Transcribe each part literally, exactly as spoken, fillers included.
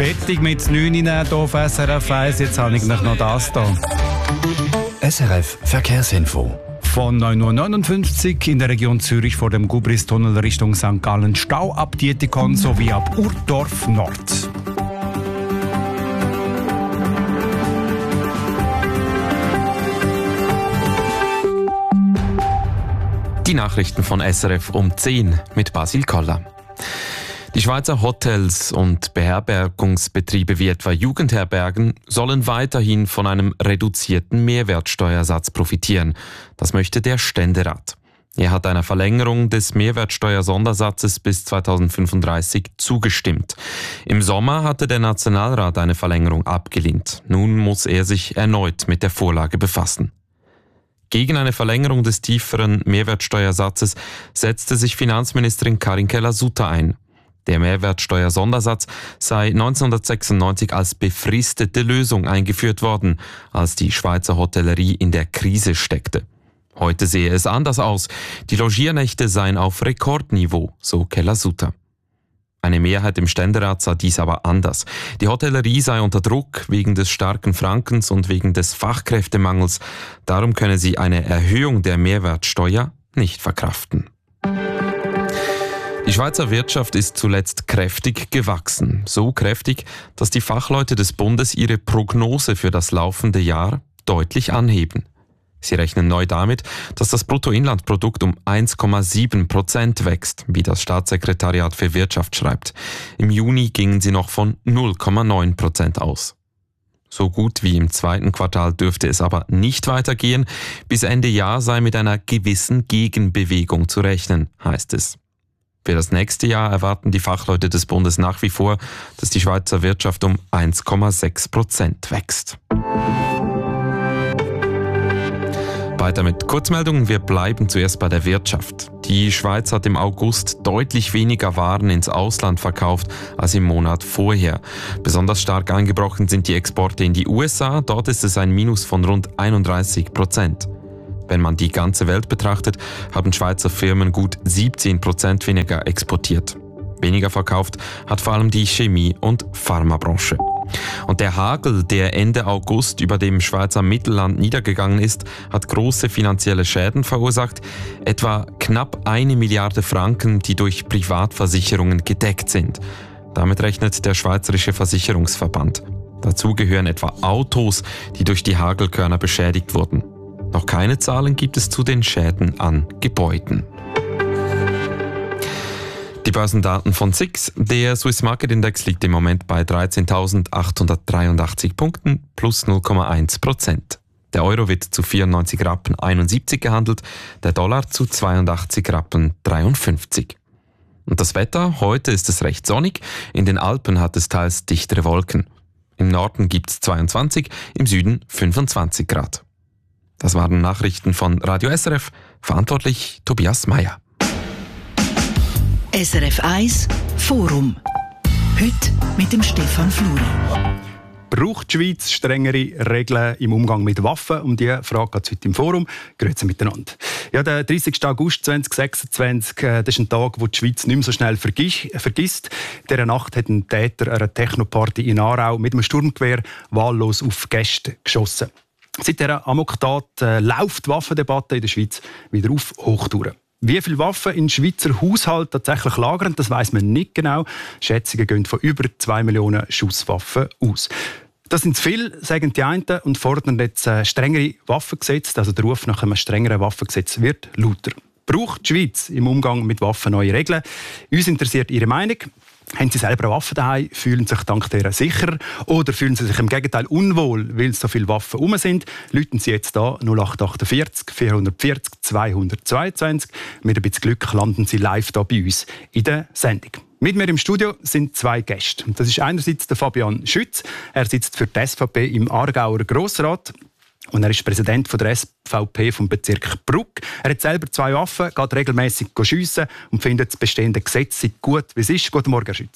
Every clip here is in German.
fertig mit neun hier auf S R F eins. Jetzt habe ich noch das hier. S R F Verkehrsinfo. Von neun Uhr neunundfünfzig in der Region Zürich vor dem Gubristunnel Richtung Sankt Gallen Stau ab Dietikon sowie ab Urdorf Nord. Die Nachrichten von S R F um zehn mit Basil Koller. Die Schweizer Hotels und Beherbergungsbetriebe wie etwa Jugendherbergen sollen weiterhin von einem reduzierten Mehrwertsteuersatz profitieren. Das möchte der Ständerat. Er hat einer Verlängerung des Mehrwertsteuersondersatzes bis zweitausendfünfunddreißig zugestimmt. Im Sommer hatte der Nationalrat eine Verlängerung abgelehnt. Nun muss er sich erneut mit der Vorlage befassen. Gegen eine Verlängerung des tieferen Mehrwertsteuersatzes setzte sich Finanzministerin Karin Keller-Sutter ein. Der Mehrwertsteuersondersatz sei neunzehnhundertsechsundneunzig als befristete Lösung eingeführt worden, als die Schweizer Hotellerie in der Krise steckte. Heute sehe es anders aus. Die Logiernächte seien auf Rekordniveau, so Keller-Sutter. Eine Mehrheit im Ständerat sah dies aber anders. Die Hotellerie sei unter Druck wegen des starken Frankens und wegen des Fachkräftemangels. Darum könne sie eine Erhöhung der Mehrwertsteuer nicht verkraften. Die Schweizer Wirtschaft ist zuletzt kräftig gewachsen. So kräftig, dass die Fachleute des Bundes ihre Prognose für das laufende Jahr deutlich anheben. Sie rechnen neu damit, dass das Bruttoinlandprodukt um eins Komma sieben Prozent wächst, wie das Staatssekretariat für Wirtschaft schreibt. Im Juni gingen sie noch von null Komma neun Prozent aus. So gut wie im zweiten Quartal dürfte es aber nicht weitergehen. Bis Ende Jahr sei mit einer gewissen Gegenbewegung zu rechnen, heißt es. Für das nächste Jahr erwarten die Fachleute des Bundes nach wie vor, dass die Schweizer Wirtschaft um eins Komma sechs Prozent wächst. Weiter mit Kurzmeldungen. Wir bleiben zuerst bei der Wirtschaft. Die Schweiz hat im August deutlich weniger Waren ins Ausland verkauft als im Monat vorher. Besonders stark eingebrochen sind die Exporte in die U S A. Dort ist es ein Minus von rund einunddreißig Prozent. Wenn man die ganze Welt betrachtet, haben Schweizer Firmen gut siebzehn Prozent weniger exportiert. Weniger verkauft hat vor allem die Chemie- und Pharmabranche. Und der Hagel, der Ende August über dem Schweizer Mittelland niedergegangen ist, hat große finanzielle Schäden verursacht, etwa knapp eine Milliarde Franken, die durch Privatversicherungen gedeckt sind. Damit rechnet der Schweizerische Versicherungsverband. Dazu gehören etwa Autos, die durch die Hagelkörner beschädigt wurden. Noch keine Zahlen gibt es zu den Schäden an Gebäuden. Die Börsendaten von S I X. Der Swiss Market Index liegt im Moment bei dreizehntausendachthundertdreiundachtzig Punkten plus null Komma eins Prozent. Der Euro wird zu vierundneunzig Rappen einundsiebzig gehandelt, der Dollar zu zweiundachtzig Rappen dreiundfünfzig. Und das Wetter? Heute ist es recht sonnig, in den Alpen hat es teils dichtere Wolken. Im Norden gibt es zweiundzwanzig, im Süden fünfundzwanzig Grad. Das waren Nachrichten von Radio S R F, verantwortlich Tobias Meyer. S R F eins Forum. Heute mit dem Stefan Fluri. Braucht die Schweiz strengere Regeln im Umgang mit Waffen? Um diese Frage geht es heute im Forum. Grüezi miteinander. Ja, der dreißigsten August zweitausendsechsundzwanzig, das ist ein Tag, wo die Schweiz nicht mehr so schnell vergisst. In dieser Nacht hat ein Täter einer Technoparty in Aarau mit einem Sturmgewehr wahllos auf Gäste geschossen. Seit dieser Amoktat äh, läuft die Waffendebatte in der Schweiz wieder auf Hochtouren. Wie viele Waffen in Schweizer Haushalten tatsächlich lagern, das weiss man nicht genau. Schätzungen gehen von über zwei Millionen Schusswaffen aus. Das sind zu viel, sagen die einen, und fordern jetzt äh, strengere Waffengesetze. Also der Ruf nach einem strengeren Waffengesetz wird lauter. Braucht die Schweiz im Umgang mit Waffen neue Regeln? Uns interessiert Ihre Meinung. Haben Sie selber eine Waffe daheim? Fühlen Sie sich dank dieser sicher? Oder fühlen Sie sich im Gegenteil unwohl, weil so viele Waffen herum sind? Läuten Sie jetzt da null acht achtundvierzig vierhundertvierzig zweihundertzweiundzwanzig. Mit ein bisschen Glück landen Sie live da bei uns in der Sendung. Mit mir im Studio sind zwei Gäste. Das ist einerseits der Fabian Schütz. Er sitzt für die S V P im Aargauer Grossrat. Und er ist Präsident der S V P vom Bezirk Brugg. Er hat selber zwei Waffen, geht regelmässig schiessen und findet das bestehende Gesetz gut, wie es ist. Guten Morgen, Herr Schütz.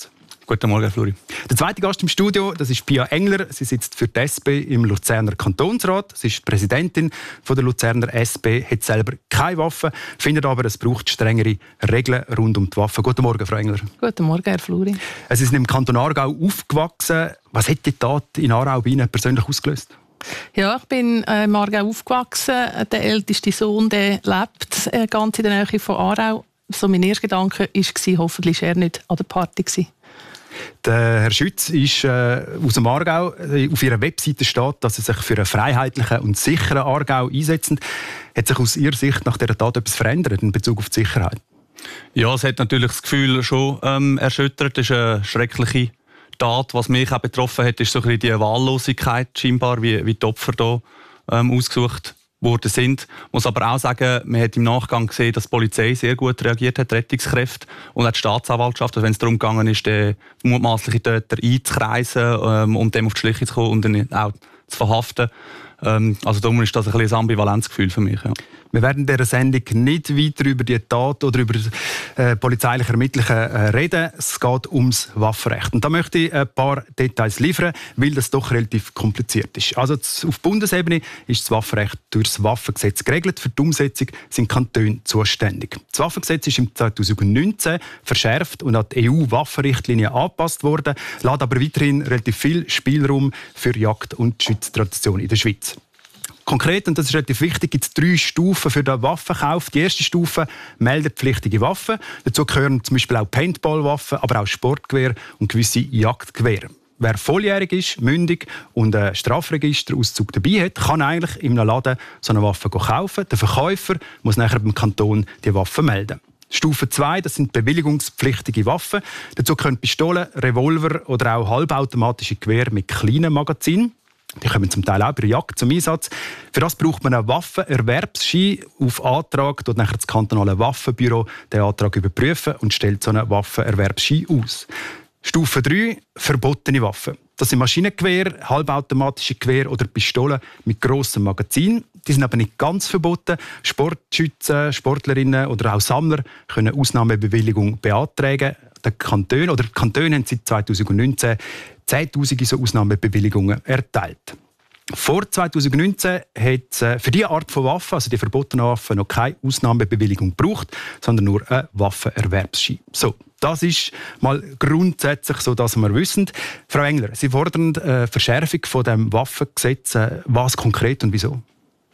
Guten Morgen, Herr Fluri. Der zweite Gast im Studio, das ist Pia Engler. Sie sitzt für die S P im Luzerner Kantonsrat. Sie ist Präsidentin von der Luzerner S P, hat selber keine Waffen, findet aber, es braucht strengere Regeln rund um die Waffen. Guten Morgen, Frau Engler. Guten Morgen, Herr Fluri. Sie sind im Kanton Aargau aufgewachsen. Was hat die Tat in Aarau bei Ihnen persönlich ausgelöst? Ja, ich bin äh, im Aargau aufgewachsen. Der älteste Sohn der lebt äh, ganz in der Nähe von Aarau. So mein erster Gedanke war, hoffentlich war er nicht an der Party gewesen. Der Herr Schütz ist äh, aus dem Aargau. Auf Ihrer Webseite steht, dass er sich für einen freiheitlichen und sicheren Aargau einsetzt. Hat sich aus Ihrer Sicht nach dieser Tat etwas verändert in Bezug auf die Sicherheit? Ja, es hat natürlich das Gefühl schon ähm, erschüttert. Es ist eine schreckliche Tat. Was mich auch betroffen hat, ist so ein bisschen die Wahllosigkeit, scheinbar, wie, wie die Opfer hier ähm, ausgesucht worden sind. Ich muss aber auch sagen, man hat im Nachgang gesehen, dass die Polizei sehr gut reagiert hat, die Rettungskräfte und auch die Staatsanwaltschaft, also wenn es darum gegangen ist, den mutmaßlichen Täter einzukreisen ähm, und dem auf die Schliche zu kommen und ihn auch zu verhaften. Ähm, also darum ist das ein, ein Ambivalenzgefühl für mich. Ja. Wir werden in dieser Sendung nicht weiter über die Tat oder über äh, polizeiliche Ermittlungen äh, reden. Es geht ums Waffenrecht. Und da möchte ich ein paar Details liefern, weil das doch relativ kompliziert ist. Also auf Bundesebene ist das Waffenrecht durch das Waffengesetz geregelt. Für die Umsetzung sind Kantone zuständig. Das Waffengesetz ist im zweitausendneunzehn verschärft und an die E U-Waffenrichtlinie angepasst worden, lässt aber weiterhin relativ viel Spielraum für Jagd- und Schütztradition in der Schweiz. Konkret, und das ist relativ wichtig, gibt es drei Stufen für den Waffenkauf. Die erste Stufe, meldepflichtige Waffen. Dazu gehören zum Beispiel auch Paintball-Waffen, aber auch Sportgewehr und gewisse Jagdgewehre. Wer volljährig ist, mündig und einen Strafregisterauszug dabei hat, kann eigentlich in einem Laden so eine Waffe kaufen. Der Verkäufer muss nachher beim Kanton die Waffe melden. Stufe zwei, das sind bewilligungspflichtige Waffen. Dazu können Pistolen, Revolver oder auch halbautomatische Gewehre mit kleinen Magazinen. Die kommen zum Teil auch bei der Jagd zum Einsatz. Für das braucht man einen Waffenerwerbsschein. Auf Antrag tut nachher das kantonale Waffenbüro den Antrag überprüfen und stellt so einen Waffenerwerbsschein aus. Stufe drei, verbotene Waffen. Das sind Maschinengewehre, halbautomatische Gewehre oder Pistolen mit grossem Magazin. Die sind aber nicht ganz verboten. Sportschützen, Sportlerinnen oder auch Sammler können Ausnahmebewilligung beantragen. Der Kanton oder die Kantone haben seit zweitausendneunzehn zehntausend so Ausnahmebewilligungen erteilt. Vor zweitausendneunzehn hat es für diese Art von Waffen, also die verbotenen Waffen, noch keine Ausnahmebewilligung gebraucht, sondern nur einen Waffenerwerbsschein. So, das ist mal grundsätzlich so, dass wir wissen. Frau Engler, Sie fordern eine Verschärfung von dem Waffengesetz. Was konkret und wieso?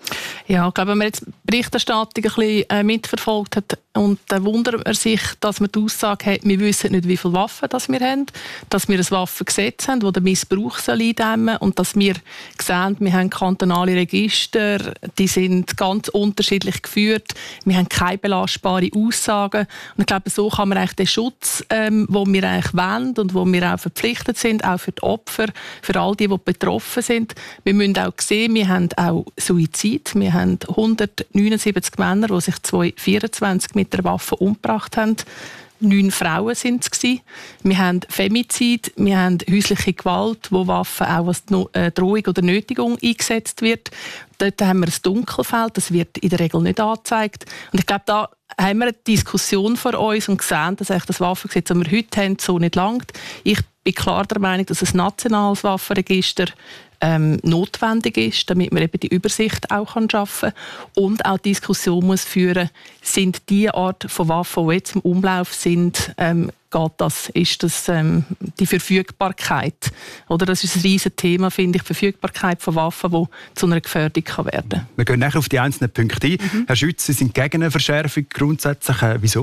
Ja, ich glaube, wenn man jetzt die Berichterstattung ein bisschen äh, mitverfolgt hat, und dann wundert man sich, dass man die Aussage hat, wir wissen nicht, wie viele Waffen das wir haben, dass wir ein Waffengesetz haben, das den Missbrauch eindämmen soll und dass wir sehen, wir haben kantonale Register, die sind ganz unterschiedlich geführt, wir haben keine belastbaren Aussagen. Und ich glaube, so kann man eigentlich den Schutz, ähm, den wir eigentlich wollen und wo wir auch verpflichtet sind, auch für die Opfer, für all die, die betroffen sind. Wir müssen auch sehen, wir haben auch Suizid, wir haben hundertneunundsiebzig Männer, die sich zweitausendvierundzwanzig mit der Waffe umgebracht haben. Neun Frauen waren es. Wir haben Femizid, wir haben häusliche Gewalt, wo Waffen auch als Drohung oder Nötigung eingesetzt wird. Dort haben wir ein Dunkelfeld, das wird in der Regel nicht angezeigt. Und ich glaube, da haben wir eine Diskussion vor uns und gesehen, dass eigentlich das Waffengesetz, das wir heute haben, so nicht langt. Ich bin klar der Meinung, dass ein nationales Waffenregister ähm, notwendig ist, damit man eben die Übersicht auch schaffen kann und auch die Diskussion muss führen, sind die Art von Waffen, die jetzt im Umlauf sind, ähm, geht das, ist das ähm, die Verfügbarkeit? Oder das ist ein riesiges Thema, finde ich, die Verfügbarkeit von Waffen, die zu einer Gefährdung kann werden kann. Wir gehen nachher auf die einzelnen Punkte ein. Mhm. Herr Schütz, Sie sind gegen eine Verschärfung grundsätzlich. Äh, wieso?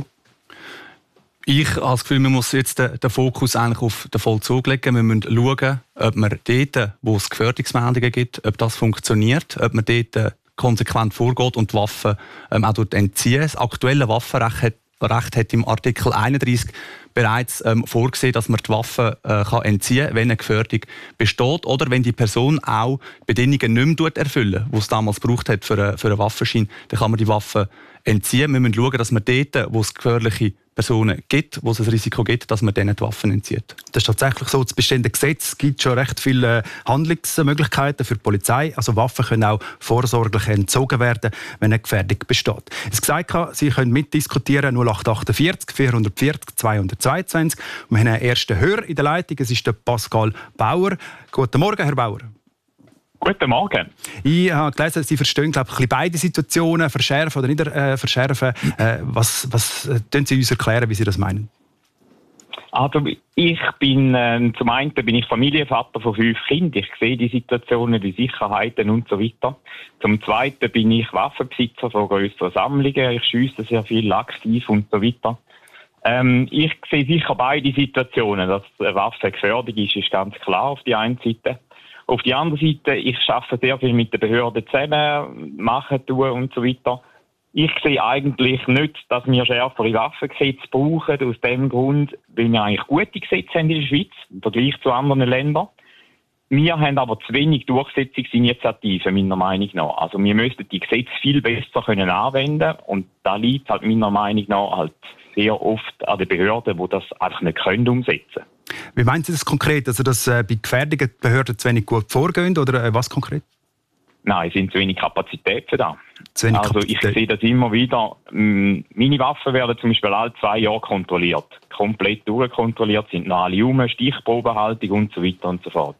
Ich habe das Gefühl, man muss jetzt den, den Fokus eigentlich auf den Vollzug legen. Wir müssen schauen, ob man dort, wo es Gefährdungsmeldungen gibt, ob das funktioniert, ob man dort konsequent vorgeht und die Waffen ähm, auch dort entziehen. Das aktuelle Waffenrecht hat, Recht hat im Artikel einunddreißig bereits ähm, vorgesehen, dass man die Waffe äh, kann entziehen kann, wenn eine Gefährdung besteht oder wenn die Person auch Bedingungen nicht mehr erfüllen, die es damals gebraucht hat für, eine, für einen Waffenschein, dann kann man die Waffe entziehen. Wir müssen schauen, dass man dort, wo es gefährliche Personen gibt, wo es ein Risiko gibt, dass man denen die Waffen entzieht. Das ist tatsächlich so. Das bestehende Gesetz gibt schon recht viele Handlungsmöglichkeiten für die Polizei. Also Waffen können auch vorsorglich entzogen werden, wenn eine Gefährdung besteht. Es gesagt, Sie können mitdiskutieren null acht achtundvierzig vierhundertvierzig zweihundertzweiundzwanzig. Wir haben einen ersten Hörer in der Leitung. Es ist der Pascal Bauer. Guten Morgen, Herr Bauer. Guten Morgen. Ich habe gelesen, Sie verstehen, glaube ich, beide Situationen, verschärfen oder nicht äh, verschärfen. Äh, was was äh, können Sie uns erklären, wie Sie das meinen? Also ich bin, äh, zum einen bin ich Familienvater von fünf Kindern. Ich sehe die Situationen, die Sicherheiten und so weiter. Zum Zweiten bin ich Waffenbesitzer von grösseren Sammlungen. Ich schiesse sehr viel aktiv und so weiter. Ähm, ich sehe sicher beide Situationen. Dass eine Waffe gefährdet ist, ist ganz klar auf die einen Seite. Auf die andere Seite, ich arbeite sehr viel mit den Behörden zusammen, mache, tue und so weiter. Ich sehe eigentlich nicht, dass wir schärfere Waffengesetze brauchen, aus dem Grund, weil wir eigentlich gute Gesetze haben in der Schweiz, im Vergleich zu anderen Ländern. Wir haben aber zu wenig Durchsetzungsinitiativen, meiner Meinung nach. Also wir müssten die Gesetze viel besser können anwenden und da liegt halt meiner Meinung nach halt sehr oft an den Behörden, die das einfach nicht können umsetzen. Wie meinen Sie das konkret? Also, dass äh, bei Gefährdungen die Behörden zu wenig gut vorgehen oder äh, was konkret? Nein, es sind zu wenig Kapazitäten da. Zu wenig also Kapazität. ich sehe das immer wieder. Meine Waffen werden zum Beispiel alle zwei Jahre kontrolliert. Komplett durchkontrolliert, sind noch alle rum, Stichprobenhaltung und so weiter und so fort.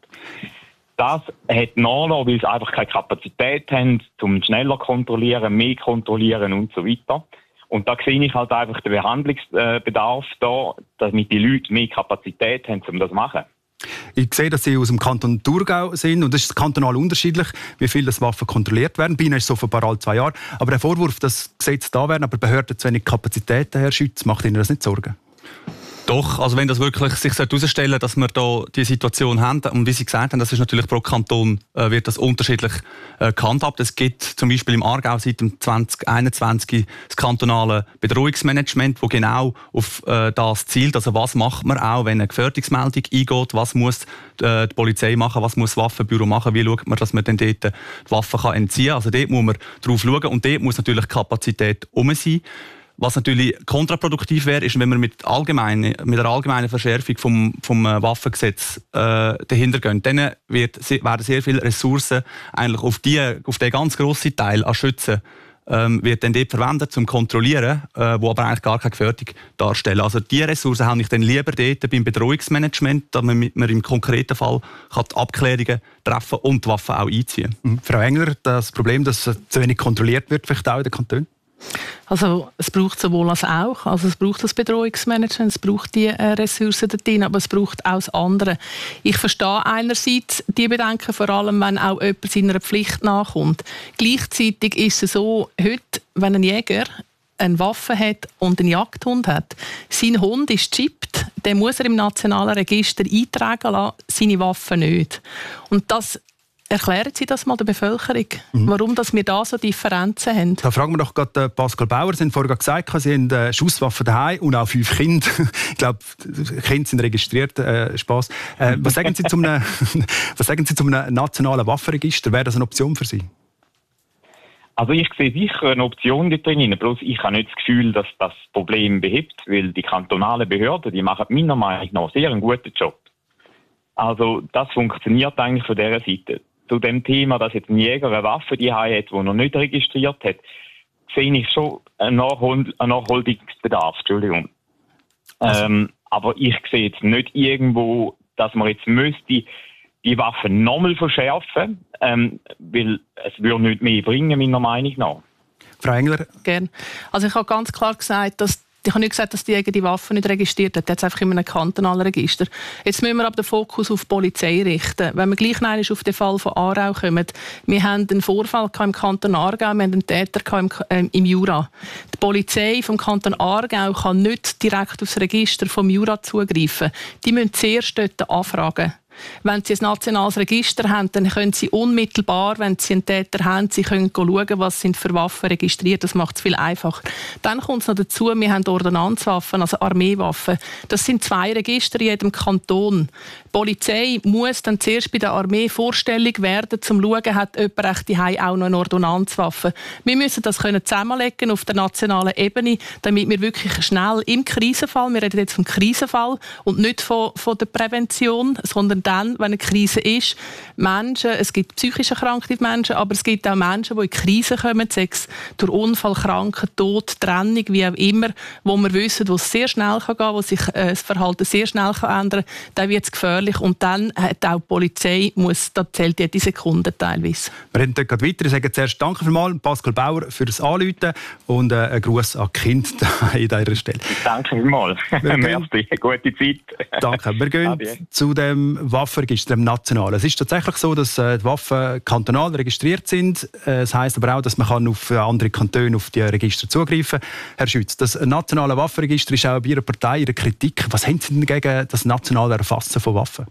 Das hat nachgelassen, weil sie einfach keine Kapazität haben, um schneller kontrollieren, mehr kontrollieren und so weiter. Und da sehe ich halt einfach den Behandlungsbedarf da, damit die Leute mehr Kapazität haben, um das zu machen. Ich sehe, dass Sie aus dem Kanton Thurgau sind und es ist kantonal unterschiedlich, wie viel das Waffen kontrolliert werden. Bei Ihnen ist es so offenbar alle zwei Jahre. Aber der Vorwurf, dass Gesetze da werden, aber Behörden zu wenig Kapazitäten, Herr Schütz, macht Ihnen das nicht Sorgen? Doch, also wenn das wirklich sich herausstellen sollte, dass wir da die Situation haben, und wie Sie gesagt haben, das ist natürlich pro Kanton, äh, wird das unterschiedlich äh, gehandhabt. Es gibt zum Beispiel im Aargau seit dem zwanzig einundzwanzig das kantonale Bedrohungsmanagement, das genau auf äh, das zielt. Also was macht man auch, wenn eine Gefährdungsmeldung eingeht, was muss äh, die Polizei machen, was muss das Waffenbüro machen, wie schaut man, dass man dann dort die Waffen kann entziehen kann. Also dort muss man drauf schauen und dort muss natürlich die Kapazität um sein. Was natürlich kontraproduktiv wäre, ist, wenn wir mit, allgemeine, mit einer allgemeinen Verschärfung vom, vom Waffengesetz äh, dahinter gehen. Dann wird, werden sehr viele Ressourcen eigentlich auf, die, auf den ganz grossen Teil an Schützen ähm, wird dann dort verwendet, zum Kontrollieren, äh, wo aber eigentlich gar keine Gefährdung darstellen. Also diese Ressourcen habe ich dann lieber dort beim Bedrohungsmanagement, damit man im konkreten Fall kann die Abklärungen treffen und die Waffen auch einziehen. Mhm. Frau Engler, das Problem, dass zu wenig kontrolliert wird, vielleicht auch in den Kantonen? Also es braucht sowohl als auch. Also es braucht das Bedrohungsmanagement, es braucht die äh, Ressourcen dorthin, aber es braucht auch das andere. Ich verstehe einerseits die Bedenken, vor allem wenn auch jemand seiner Pflicht nachkommt. Gleichzeitig ist es so, heute, wenn ein Jäger eine Waffe hat und einen Jagdhund hat, sein Hund ist chippt, dann muss er im nationalen Register eintragen lassen, seine Waffe nicht. Und das erklären Sie das mal der Bevölkerung, mhm. warum dass wir da so Differenzen haben? Da fragen wir doch gerade Pascal Bauer. Sie haben vorhin gesagt, Sie haben äh, Schusswaffen daheim und auch fünf Kinder. Ich glaube, Kinder sind registriert. Äh, Spass. Äh, was sagen Sie zu einem, was sagen Sie zu einem nationalen Waffenregister? Wäre das eine Option für Sie? Also ich sehe sicher eine Option da drin. Bloß ich habe nicht das Gefühl, dass das Problem behebt, weil die kantonalen Behörden, die machen meiner Meinung nach sehr einen guten Job. Also das funktioniert eigentlich von dieser Seite. Zu dem Thema, dass jetzt ein Jäger eine Waffe die hat, die noch nicht registriert hat, sehe ich schon einen, Nachhol- einen Nachholungsbedarf. Entschuldigung. Also. Ähm, aber ich sehe jetzt nicht irgendwo, dass man jetzt müsste die Waffen nochmal verschärfen, ähm, weil es würde nicht mehr bringen, meiner Meinung nach. Frau Engler? Gerne. Also ich habe ganz klar gesagt, dass Ich habe nicht gesagt, dass die Jäger die Waffen nicht registriert hat. Der hat es einfach in einem kantonalen Register. Jetzt müssen wir aber den Fokus auf die Polizei richten. Wenn wir gleich noch auf den Fall von Aarau kommen. Wir haben einen Vorfall im Kanton Aargau, wir haben einen Täter im, äh, im Jura. Die Polizei vom Kanton Aargau kann nicht direkt aufs Register vom Jura zugreifen. Die müssen zuerst dort anfragen. Wenn Sie ein nationales Register haben, dann können Sie unmittelbar, wenn Sie einen Täter haben, Sie können schauen, was sind für Waffen registriert. Das macht es viel einfacher. Dann kommt es noch dazu, wir haben Ordnanzwaffen, also Armeewaffen. Das sind zwei Register in jedem Kanton. Die Polizei muss dann zuerst bei der Armee vorstellig werden, um zu schauen, hat jemand die auch noch eine Ordnanzwaffe. Wir müssen das können zusammenlegen auf der nationalen Ebene, damit wir wirklich schnell im Krisenfall, wir reden jetzt vom Krisenfall und nicht von, von der Prävention, sondern dann, wenn eine Krise ist, Menschen, es gibt psychisch erkrankte Menschen, aber es gibt auch Menschen, die in Krisen kommen, sei es durch Unfall, Kranken, Tod, Trennung, wie auch immer, wo wir wissen, wo es sehr schnell kann gehen, wo sich äh, das Verhalten sehr schnell kann ändern kann, dann wird es gefährlich und dann hat auch die Polizei, muss, da zählt jede Sekunde teilweise. Wir reden dort weiter. Ich sage zuerst danke vielmals Pascal Bauer für das Anrufen und äh, einen Gruß an die Kinder an dieser Stelle. Danke vielmals. Merci, gute Zeit. Danke. Wir gehen Adieu. Zu dem Waffenregister, dem nationalen. Es ist tatsächlich so, dass äh, die Waffen kantonal registriert sind. Äh, das heisst aber auch, dass man kann auf andere Kantone auf die Register zugreifen kann. Herr Schütz, das nationale Waffenregister ist auch bei Ihrer Partei Ihre Kritik. Was haben Sie denn gegen das nationale Erfassen von Waffen?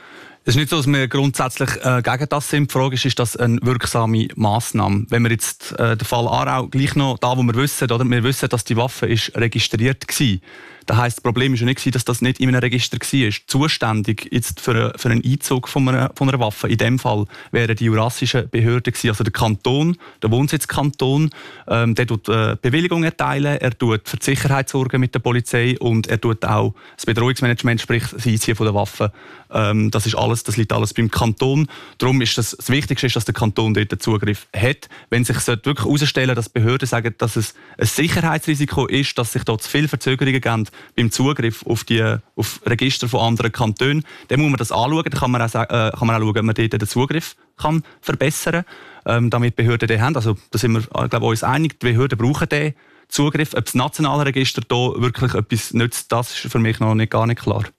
Es ist nicht so, dass wir grundsätzlich äh, gegen das sind. Die Frage ist, ist das eine wirksame Massnahme? Wenn wir jetzt äh, den Fall Aarau gleich noch da, wo wir wissen, oder? Wir wissen, dass die Waffe ist registriert war. Das heisst, das Problem war ja nicht, dass das nicht in einem Register war. Zuständig jetzt für, für einen Einzug von einer, von einer Waffe, in dem Fall, wären die jurassischen Behörden gewesen. Also der Kanton, der Wohnsitzkanton, ähm, der tut äh, Bewilligung erteilen, er tut für die Sicherheit sorgen mit der Polizei und er tut auch das Bedrohungsmanagement, sprich das Einziehen von der Waffe. Ähm, das ist alles, das liegt alles beim Kanton. Darum ist das, das Wichtigste, ist, dass der Kanton dort den Zugriff hat. Wenn sich wirklich herausstellen, dass Behörden sagen, dass es ein Sicherheitsrisiko ist, dass sich dort zu viele Verzögerungen geben beim Zugriff auf die auf Register von anderen Kantonen, dann muss man das anschauen. Dann kann man auch, äh, kann man auch schauen, ob man dort den Zugriff kann verbessern kann, ähm, damit die Behörden den haben. Also, da sind wir äh, glaube uns einig, die Behörden brauchen den Zugriff. Ob das nationale Register da wirklich etwas nützt, das ist für mich noch nicht, gar nicht klar.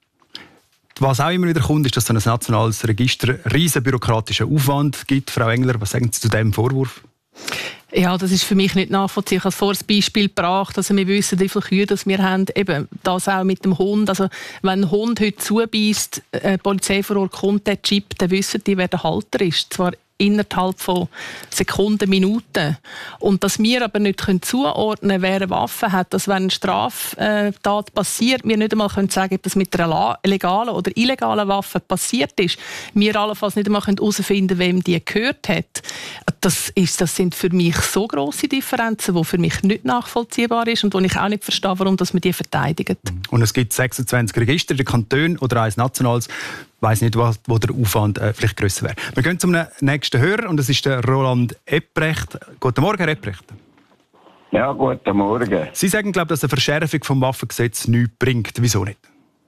Was auch immer wieder kommt, ist, dass so ein nationales Register riesen bürokratischen Aufwand gibt. Frau Engler, was sagen Sie zu diesem Vorwurf? Ja, das ist für mich nicht nachvollziehbar. Ich habe vorhin das Beispiel gebracht, also wir wissen, wie viele Kühe das wir haben. Eben das auch mit dem Hund. Also wenn ein Hund heute zubeißt, äh, die Polizei vor Ort kommt, der Chip, dann wissen die, wer der Halter ist. Zwar innerhalb von Sekunden, Minuten. Und dass wir aber nicht zuordnen können, wer eine Waffe hat, dass wenn eine Straftat passiert, wir nicht einmal sagen können, ob das mit einer legalen oder illegalen Waffe passiert ist, wir allenfalls nicht einmal herausfinden können, wem die gehört hat. Das, ist, das sind für mich so grosse Differenzen, die für mich nicht nachvollziehbar ist und wo ich auch nicht verstehe, warum dass man die verteidigt. Und es gibt sechsundzwanzig Register, der Kanton oder eins nationales. Ich weiss nicht, wo der Aufwand äh, vielleicht grösser wäre. Wir gehen zum nächsten Hörer und das ist der Roland Epprecht. Guten Morgen, Herr Epprecht. Ja, guten Morgen. Sie sagen, glaube ich, dass eine Verschärfung des Waffengesetzes nichts bringt. Wieso nicht?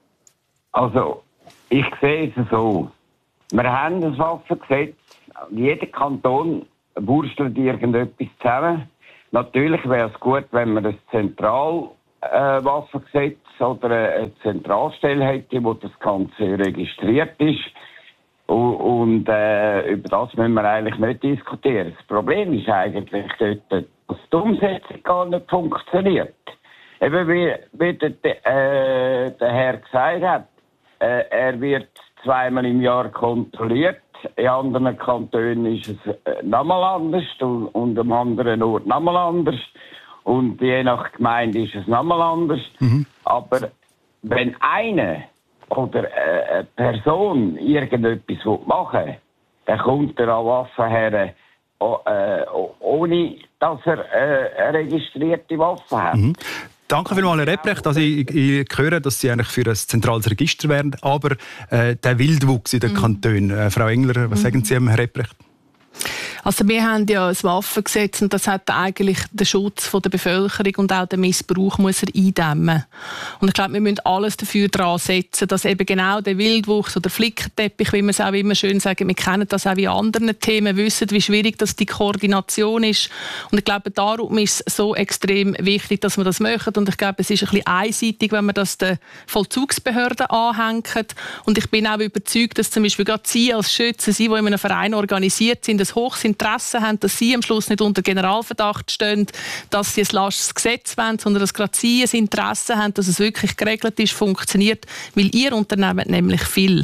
Also, ich sehe es so. Wir haben ein Waffengesetz. Jeder Kanton wurstelt irgendetwas zusammen. Natürlich wäre es gut, wenn man das Zentralwaffengesetz äh, oder eine Zentralstelle hätte, wo das Ganze registriert ist. Und, und äh, über das müssen wir eigentlich nicht diskutieren. Das Problem ist eigentlich dort, dass die Umsetzung gar nicht funktioniert. Eben wie, wie der, äh, der Herr gesagt hat, äh, er wird zweimal im Jahr kontrolliert. In anderen Kantonen ist es äh, nochmal anders und, und am anderen Ort nochmal anders. Und je nach Gemeinde ist es nochmal anders. Mhm. Aber wenn eine oder äh, eine Person irgendetwas machen will, dann kommt er an Waffen her, äh, ohne dass er äh, eine registrierte Waffe hat. Mhm. Danke vielmals, Herr Epprecht. Also ich, ich höre, dass Sie eigentlich für ein zentrales Register wären, aber äh, der Wildwuchs in den mhm. Kantonen. Äh, Frau Engler, was mhm. sagen Sie, Herr Epprecht? Also wir haben ja ein Waffengesetz und das hat eigentlich den Schutz von der Bevölkerung und auch den Missbrauch muss er eindämmen. Und ich glaube, wir müssen alles dafür dran setzen, dass eben genau der Wildwuchs oder Flickenteppich, wie wir es auch immer schön sagen, wir kennen das auch in anderen Themen, wissen, wie schwierig das die Koordination ist. Und ich glaube, darum ist es so extrem wichtig, dass wir das machen. Und ich glaube, es ist ein bisschen einseitig, wenn man das den Vollzugsbehörden anhängt. Und ich bin auch überzeugt, dass zum Beispiel gerade Sie als Schützen, Sie, die in einem Verein organisiert sind, ein hohes Interesse haben, dass Sie am Schluss nicht unter Generalverdacht stehen, dass Sie ein lasches Gesetz wollen, sondern dass gerade Sie ein Interesse haben, dass es wirklich geregelt ist, funktioniert, weil Ihr Unternehmen nämlich viel.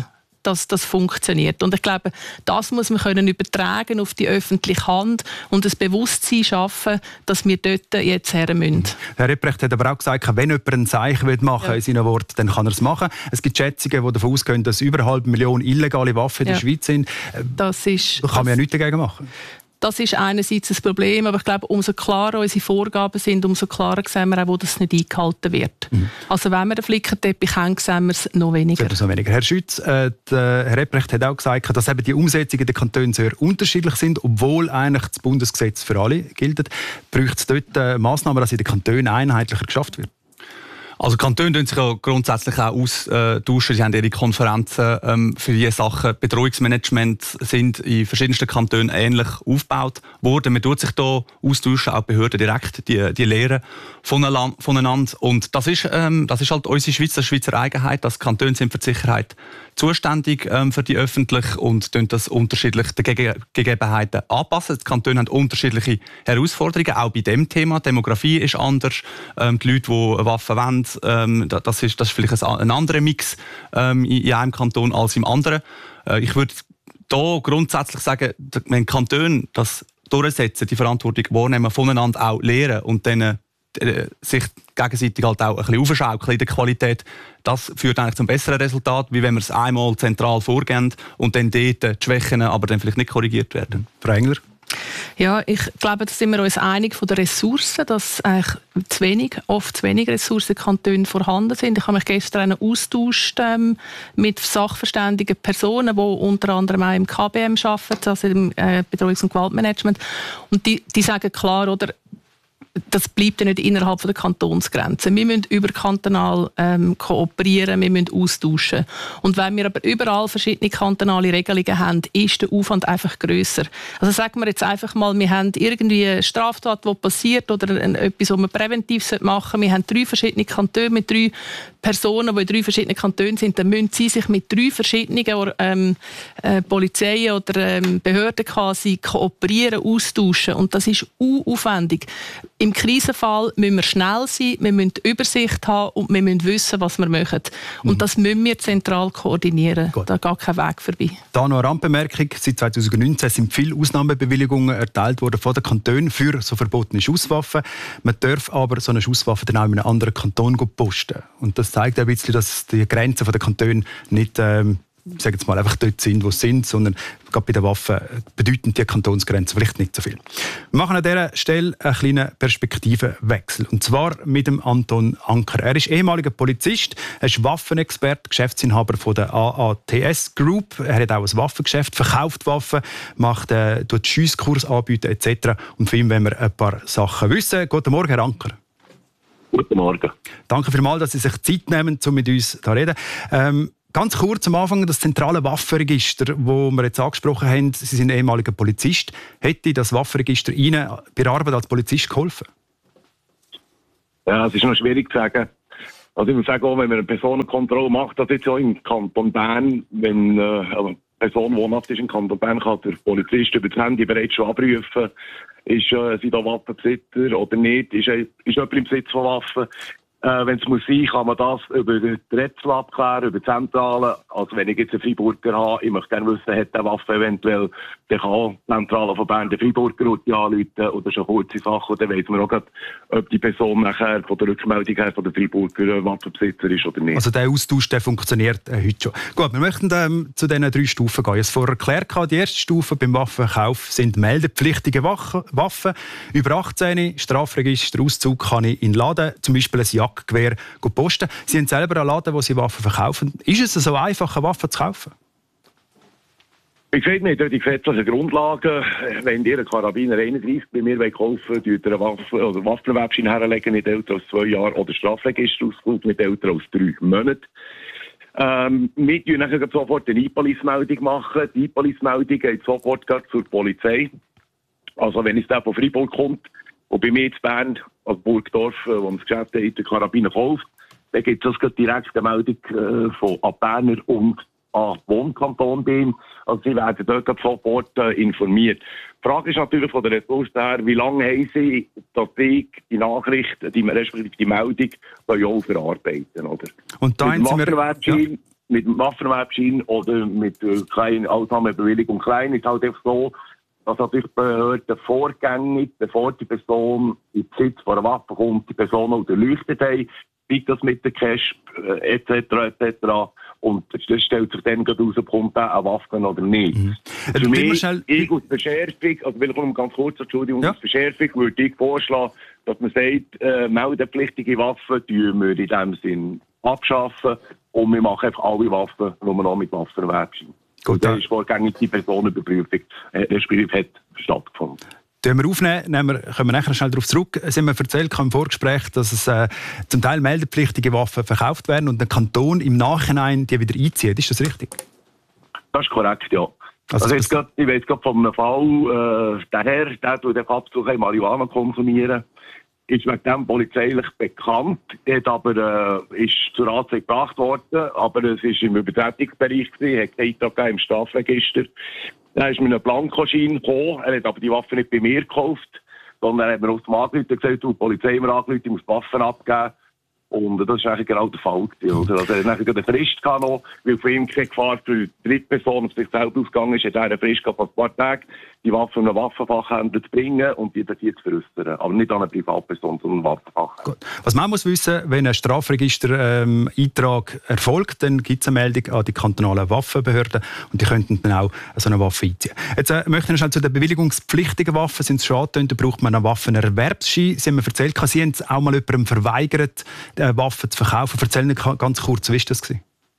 dass das funktioniert. Und ich glaube, das muss man können übertragen auf die öffentliche Hand und das Bewusstsein schaffen, dass wir dort jetzt her müssen. Herr Rebrecht hat aber auch gesagt, wenn jemand ein Zeichen machen will, ja. in seinen Worten, dann kann er es machen. Es gibt Schätzungen, die davon ausgehen, dass über eine halbe Million illegale Waffen in ja. der Schweiz sind. Das ist, da kann man ja nichts dagegen machen. Das ist einerseits ein Problem, aber ich glaube, umso klarer unsere Vorgaben sind, umso klarer sehen wir auch, wo das nicht eingehalten wird. Mhm. Also wenn wir einen Flickenteppich haben, sehen wir es noch weniger. Es noch weniger. Herr Schütz, äh, der Herr Rebrecht hat auch gesagt, dass eben die Umsetzungen der Kantone sehr unterschiedlich sind, obwohl eigentlich das Bundesgesetz für alle gilt. Braucht es dort äh, Massnahmen, dass in den Kantonen einheitlicher geschafft wird? Also Kantone tun sich ja grundsätzlich auch austauschen. Sie haben ihre Konferenzen ähm, für diese Sachen. Bedrohungsmanagement sind in verschiedensten Kantonen ähnlich aufgebaut worden. Man tut sich da austauschen, auch Behörden direkt, die, die lehren voneinander. Und das ist, ähm, das ist halt unsere Schweizer, Schweizer Eigenheit. Das Kantone sind für die Sicherheit zuständig ähm, für die öffentlich und tun das unterschiedlich den Gege- Gegebenheiten anpassen. Die Kantone haben unterschiedliche Herausforderungen, auch bei dem Thema. Demografie ist anders. Ähm, die Leute, die Waffen wollen, ähm, das, ist, das ist vielleicht ein, ein anderer Mix ähm, in, in einem Kanton als im anderen. Äh, ich würde hier grundsätzlich sagen, wenn Kantone das durchsetzen, die Verantwortung wahrnehmen, voneinander auch lernen und dann sich gegenseitig halt auch ein bisschen aufschaukeln in der Qualität, das führt eigentlich zum besseren Resultat, wie wenn wir es einmal zentral vorgehen und dann dort die Schwächen aber dann vielleicht nicht korrigiert werden. Frau Engler? Ja, ich glaube, da sind wir uns einig von den Ressourcen, dass eigentlich zu wenig, oft zu wenig Ressourcen in Kantonen vorhanden sind. Ich habe mich gestern austauscht ähm, mit sachverständigen Personen, die unter anderem auch im K B M arbeiten, also im äh, Bedrohungs- und Gewaltmanagement. Und die, die sagen klar, oder, das bleibt ja nicht innerhalb der Kantonsgrenzen. Wir müssen überkantonal ähm, kooperieren, wir müssen austauschen. Und wenn wir aber überall verschiedene kantonale Regelungen haben, ist der Aufwand einfach grösser. Also sagen wir jetzt einfach mal, wir haben irgendwie eine Straftat, die passiert oder ein, etwas, was wir präventiv machen sollten. Wir haben drei verschiedene Kantone mit drei Personen, die in drei verschiedenen Kantonen sind. Dann müssen sie sich mit drei verschiedenen ähm, äh, Polizeien oder ähm, Behörden quasi kooperieren, austauschen. Und das ist unaufwendig. Im Krisenfall müssen wir schnell sein, wir müssen die Übersicht haben und wir müssen wissen, was wir machen. Und mhm. das müssen wir zentral koordinieren. Gut. Da geht kein Weg vorbei. Da noch eine Randbemerkung. Seit zwanzig neunzehn sind viele Ausnahmebewilligungen erteilt worden von den Kantonen für so verbotene Schusswaffen. Man darf aber so eine Schusswaffe dann auch in einem anderen Kanton posten. Und das zeigt ein bisschen, dass die Grenzen der Kantone nicht ähm, ich sage jetzt mal, einfach dort sind, wo sie sind, sondern gerade bei den Waffen bedeuten die Kantonsgrenzen vielleicht nicht so viel. Wir machen an dieser Stelle einen kleinen Perspektivenwechsel. Und zwar mit dem Anton Anker. Er ist ehemaliger Polizist, er ist Waffenexperte, Geschäftsinhaber von der A A T S Group. Er hat auch ein Waffengeschäft, verkauft Waffen, macht äh, Schiesskurs anbieten et cetera. Und für ihn wollen wir ein paar Sachen wissen. Guten Morgen, Herr Anker. Guten Morgen. Danke vielmals, dass Sie sich Zeit nehmen, um mit uns zu reden. Ähm, Ganz kurz am Anfang das zentrale Waffenregister, das wir jetzt angesprochen haben. Sie sind ehemaliger Polizist. Hätte das Waffenregister Ihnen bei der Arbeit als Polizist geholfen? Ja, es ist noch schwierig zu sagen. Also ich muss sagen, auch wenn man eine Personenkontrolle macht, das jetzt auch im Kanton Bern, wenn äh, eine Person wohnhaft ist im Kanton Bern, kann der Polizist über das Handy bereits schon abrufen, ist, äh, sind da Waffenbesitzer oder nicht, ist, ist jemand im Besitz von Waffen. Äh, wenn es muss sein, kann man das über die Rätsel abklären, über die Zentrale. Also wenn ich jetzt einen Freiburger habe, ich möchte gerne wissen, hat der Waffe eventuell, dann kann auch die Zentrale von Bern den Freiburger anrufen oder schon kurze Sachen. Und dann weiss man auch grad, ob die Person nachher von der Rückmeldung her von der Freiburger Waffenbesitzer ist oder nicht. Also der Austausch der funktioniert äh, heute schon. Gut, wir möchten ähm, zu diesen drei Stufen gehen. Ich habe es vorher erklärt, die erste Stufe beim Waffenkauf sind meldepflichtige Waffen. Über achtzehn, Strafregister, Auszug kann ich in den Laden, zum Beispiel ein Jagdgewehr posten. Sie haben selber einen Laden, wo Sie Waffen verkaufen. Ist es so einfach, eine Waffe zu kaufen? Ich sehe nicht, die gesetzlichen Grundlagen, wenn ihr einen Karabiner einunddreißig bei mir kaufen wollt, tut ihr eine Waffe oder Waffenbewerbschein herlegen, nicht älter als zwei Jahre, oder Strafregisterausflug nicht älter als drei Monate. Ähm, wir tun dann sofort eine E-Police-Meldung machen. Die E-Police-Meldung geht sofort zur Polizei. Also wenn es da von Freiburg kommt und bei mir in Bern, also Burgdorf, wo das Geschäft hat, der Karabiner kauft, dann gibt es direkt eine Meldung äh, von Berner und an Wohnkanton bei ihm. Also sie werden dort sofort äh, informiert. Die Frage ist natürlich von der Ressource her, wie lange haben sie, dass sie die Nachricht, die, respektive die Meldung, auch verarbeiten, oder? Und da haben Sie mir... Ja. mit dem Waffenerwerbschein oder mit der kleinen Ausnahmebewilligung klein, ist halt einfach so, dass natürlich die Behörden vorgängig, bevor die Person in Besitz von einer Waffe kommt, die Person unterleuchtet haben, wie das mit der Cash äh, et cetera et cetera. Und das stellt sich dann gerade raus, kommt da eine Waffe oder nicht. Mhm. Für äh, mich, schnell... ich aus Verschärfung, also will ich ganz kurz, Entschuldigung, ja. aus Verschärfung würde ich vorschlagen, dass man sagt, äh, meldepflichtige Waffen tun wir in dem Sinn abschaffen und wir machen einfach alle Waffen nur noch mit Waffenerwerbschein. Gut, da ist vorgängig die Personenüberprüfung äh, hat stattgefunden. Den wir aufnehmen, nehmen wir, kommen wir nachher schnell darauf zurück. Sie haben mir erzählt im Vorgespräch, dass es äh, zum Teil meldepflichtige Waffen verkauft werden und der Kanton im Nachhinein die wieder einzieht. Ist das richtig? Das ist korrekt, ja. Also, also jetzt grad, ich weiß gerade von einem Fall, äh, der Herr, der tut den Abzug Marihuana konsumieren, ist wegen dem polizeilich bekannt, hat aber, äh, ist zur Anzeige gebracht worden, aber es war im Übertretungsbereich gewesen, hat keinen Eintrag im Strafregister. Dann ist mit einem Blankoschein gekommen, er hat aber die Waffe nicht bei mir gekauft, sondern er hat mir aus dem Angerufen gesagt, die Polizei hat mir angerufen, ich muss die Waffen abgeben. Und das war eigentlich genau der Fall. Oder? Also er hatte eine Frist noch, weil von ihm keine Gefahr für die Drittperson auf sich selbst ausgegangen ist, hat er eine Frist von ein paar Tagen, die Waffe an einen Waffenfachhändler zu bringen und die dann hier zu veräußern. Aber nicht an eine Privatperson, sondern einen Waffenfachhändler. Gut. Was man muss wissen, wenn ein Strafregister-Eintrag ähm, erfolgt, dann gibt es eine Meldung an die kantonalen Waffenbehörden und die könnten dann auch so eine Waffe einziehen. Jetzt äh, möchte ich noch zu den bewilligungspflichtigen Waffen, sind es schon angetönt, da braucht man einen Waffenerwerbsschein. Sie haben mir erzählt, Sie haben es auch mal jemandem verweigert, Waffen zu verkaufen. Erzähl mir ganz kurz, wie war das?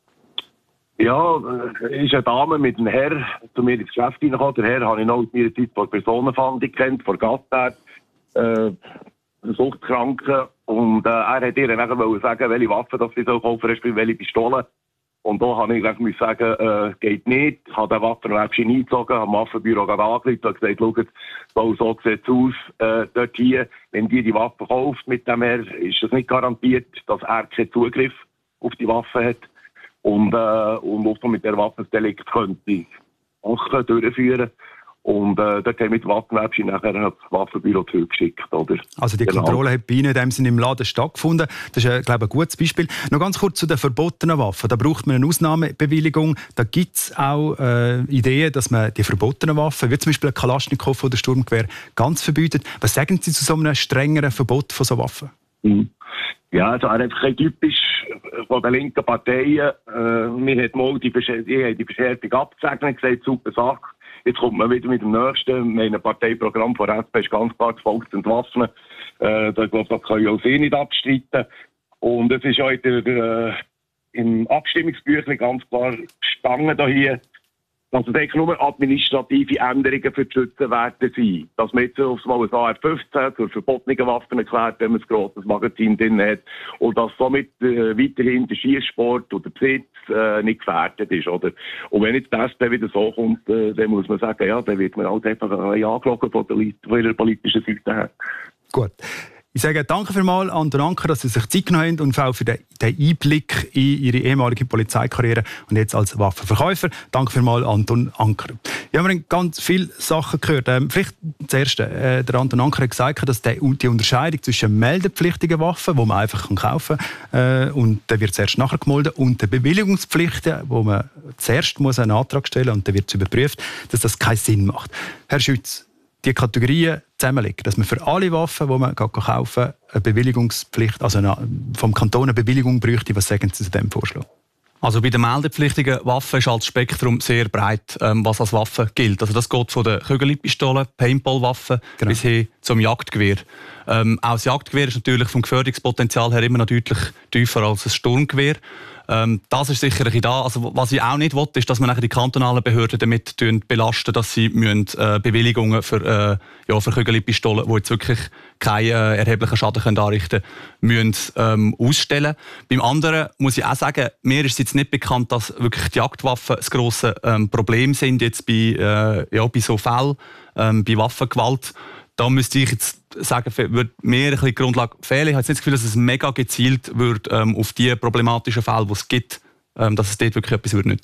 Ja, es ist eine Dame mit einem Herr zu mir ins Geschäft reingekommen. Der Herr habe ich noch aus meiner Zeit vor Personenfahndung kennt, vor Gattard, äh, Suchtkranken. Und äh, er hat ihr dann sagen, welche Waffen das sie so kaufen, respektive welche Pistolen. Und da habe ich dann sagen, äh, geht nicht. Ich habe den Waffenerwerbschein eingezogen, habe im Waffenbüro gerade angerufen und gesagt, schaut, so, so sieht es aus, äh, dort hier. Wenn die die Waffe kauft mit dem Herr, ist das nicht garantiert, dass er keinen Zugriff auf die Waffe hat. Und, äh, und auch mit der Waffendelikt könnte auch durchführen. Und äh, dort haben wir die Waffenwerkstatt nachher das Waffenbüro zurückgeschickt. Oder? Also die genau. Kontrolle hat bei Ihnen in dem Sinne im Laden stattgefunden. Das ist, glaube ich, ein gutes Beispiel. Noch ganz kurz zu den verbotenen Waffen. Da braucht man eine Ausnahmebewilligung. Da gibt es auch äh, Ideen, dass man die verbotenen Waffen, wie zum Beispiel ein Kalaschnikow oder Sturmgewehr, ganz verbietet. Was sagen Sie zu so einem strengeren Verbot von so Waffen? Mhm. Ja, also er ist typisch von den linken Parteien. Äh, mir hat mal die, Besch- die Beschärfung abgesegnet, gesagt, super Sache. Jetzt kommt man wieder mit dem nächsten. Mein Parteiprogramm von S P ist ganz klar, das Volk zu entwaffnen. Äh, das, das kann ich auch Sie nicht abstreiten. Und es ist heute äh, im Abstimmungsbüchlein ganz klar gestanden hier, dass es eigentlich nur administrative Änderungen für die Schützenwerte sind. Dass man jetzt aufs Mal ein A R fünfzehn zur verbotenen Waffen erklärt, wenn man ein grosses Magazin drin hat. Und dass somit äh, weiterhin der Schießsport oder der Besitz äh, nicht gefährdet ist. Oder? Und wenn jetzt das dann wieder so kommt, äh, dann muss man sagen, ja, dann wird man halt einfach äh, angelogen von der, von ihrer politischen Seite her. Gut. Ich sage danke vielmals Anton Anker, dass Sie sich Zeit genommen haben und auch für den, den Einblick in Ihre ehemalige Polizeikarriere und jetzt als Waffenverkäufer. Danke vielmals Anton Anker. Ja, wir haben ganz viele Sachen gehört. Ähm, vielleicht das Erste. Äh, der Anton Anker hat gesagt, dass der, die Unterscheidung zwischen meldepflichtigen Waffen, die man einfach kaufen kann, äh, und dann wird es erst nachher gemolden, und den Bewilligungspflichten, wo man zuerst muss einen Antrag stellen muss und dann wird es überprüft, dass das keinen Sinn macht. Herr Schütz, die Kategorien zusammenlegen, dass man für alle Waffen, die man kaufen kann, eine Bewilligungspflicht, also eine, vom Kanton eine Bewilligung bräuchte. Was sagen Sie zu diesem Vorschlag? Also bei den meldepflichtigen Waffen ist halt das Spektrum sehr breit, ähm, was als Waffe gilt. Also das geht von den Kügelpistolen, Paintball-Waffen genau. bis hin zum Jagdgewehr. Ähm, auch das Jagdgewehr ist natürlich vom Gefährdungspotenzial her immer noch deutlich tiefer als ein Sturmgewehr. Ähm, das ist sicherlich da. Also, was ich auch nicht will, ist, dass man nachher die kantonalen Behörden damit belasten, dass sie müssen, äh, Bewilligungen für, äh, ja, für Kügelpistolen, die jetzt wirklich keinen äh, erheblichen Schaden können anrichten können, müssen, ähm, ausstellen. Beim anderen muss ich auch sagen, mir ist jetzt nicht bekannt, dass wirklich die Jagdwaffen das grosse ähm, Problem sind jetzt bei, äh, ja, bei so Fällen, ähm, bei Waffengewalt. Da müsste ich jetzt sagen, würde mir ein bisschen die Grundlage fehlen. Ich habe jetzt nicht das Gefühl, dass es mega gezielt wird, ähm, auf die problematischen Fälle, die es gibt, ähm, dass es dort wirklich etwas würde nützen.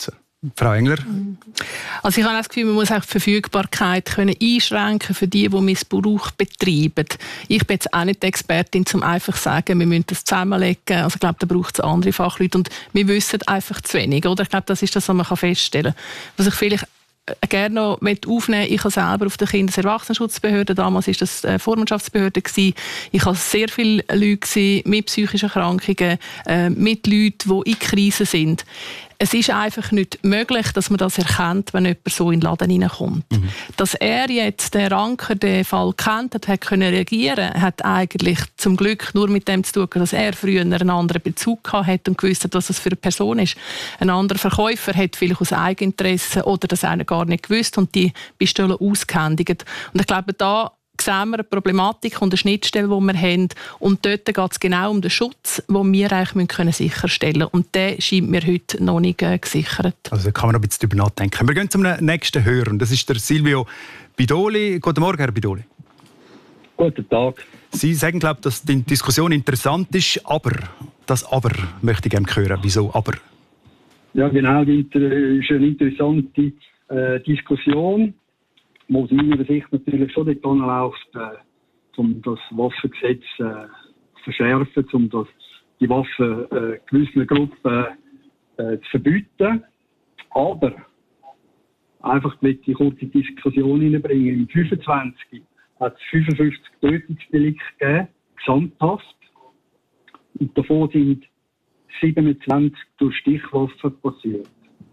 Frau Engler? Also ich habe das Gefühl, man muss auch die Verfügbarkeit können einschränken für die, die Missbrauch betreiben. Ich bin jetzt auch nicht die Expertin, um einfach zu sagen, wir müssen das zusammenlegen. Also ich glaube, da braucht es andere Fachleute. Und wir wissen einfach zu wenig. Oder? Ich glaube, das ist das, was man feststellen kann. Was ich vielleicht gerne noch aufnehmen. Ich habe selber auf der Kindes-Erwachsenenschutzbehörde, damals war das die Vormundschaftsbehörde, ich hatte sehr viele Leute mit psychischen Erkrankungen, mit Leuten, die in Krisen sind. Es ist einfach nicht möglich, dass man das erkennt, wenn jemand so in den Laden hineinkommt. Mhm. Dass er jetzt, der Ranker, den Fall kennt hat, hat können reagieren, hat eigentlich zum Glück nur mit dem zu tun, dass er früher einen anderen Bezug gehabt hat und gewusst hat, was das für eine Person ist. Ein anderer Verkäufer hat vielleicht aus Eigeninteresse oder das einer gar nicht gewusst und die Pistole ausgehändigt. Und ich glaube, da sehen wir eine Problematik und eine Schnittstelle, die wir haben. Und dort geht es genau um den Schutz, den wir eigentlich können sicherstellen müssen. Und der scheint mir heute noch nicht äh, gesichert. Also da kann man noch ein bisschen darüber nachdenken. Wir gehen zum nächsten Hörer. Das ist der Silvio Bidoli. Guten Morgen, Herr Bidoli. Guten Tag. Sie sagen, glaube ich, dass die Diskussion interessant ist, aber das Aber möchte ich gerne hören. Wieso aber? Ja, genau. Das ist eine interessante äh, Diskussion, wo aus meiner Sicht natürlich schon dort läuft, äh, um das Waffengesetz äh, zu verschärfen, um das, die Waffen äh, gewissen Gruppen äh, zu verbieten. Aber einfach möchte ich kurz die Diskussion hineinbringen. Im fünfundzwanzig hat es fünfundfünfzig Tötungsdelikte gegeben, gesamthaft. Und davon sind siebenundzwanzig durch Stichwaffen passiert.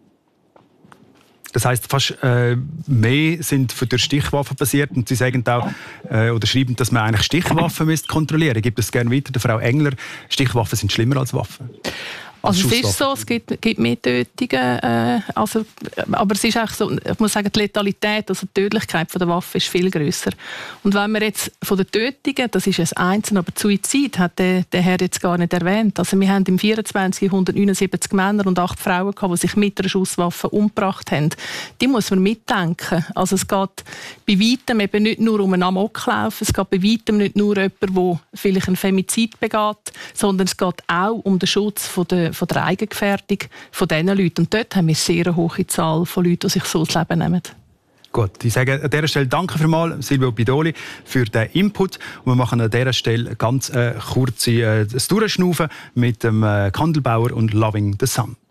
Das heisst, fast äh, mehr sind für die Stichwaffen passiert und Sie sagen auch, äh, oder schreiben, dass man eigentlich Stichwaffen müsste kontrollieren. Ich gebe das gerne weiter der Frau Engler. Stichwaffen sind schlimmer als Waffen. Also es ist so, es gibt, gibt mehr Tötungen, äh, also, aber es ist auch so, ich muss sagen, die Letalität, also die Tödlichkeit von der Waffe ist viel grösser. Und wenn wir jetzt von den Tötungen, das ist ein Einzelne, aber die Suizid hat der, der Herr jetzt gar nicht erwähnt. Also wir haben im vierundzwanzig hundertneunundsiebzig Männer und acht Frauen gehabt, die sich mit einer Schusswaffe umgebracht haben. Die muss man mitdenken. Also es geht bei weitem eben nicht nur um einen Amoklauf, es geht bei weitem nicht nur um jemanden, der vielleicht einen Femizid begeht, sondern es geht auch um den Schutz von der von der Eigengefährdung von diesen Leuten. Und dort haben wir eine sehr hohe Zahl von Leuten, die sich so das Leben nehmen. Gut, ich sage an dieser Stelle danke vielmals Silvio Bidoli für den Input. Und wir machen an dieser Stelle ganz äh, kurz äh, das Durchschnaufen mit dem äh, Kandelbauer und Loving the Sun.